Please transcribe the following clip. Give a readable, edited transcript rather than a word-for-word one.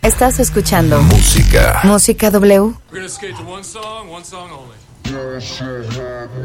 Estás escuchando Música W. We're gonna skate to one song only.